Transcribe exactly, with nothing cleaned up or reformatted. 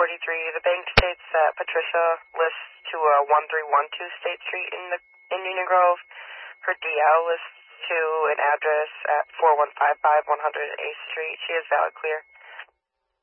forty-three. The bank states that Patricia lists to uh, one three one two State Street in the in Union Grove. Her D L lists to an address at four one five five one hundred eighth Street. She is valid clear.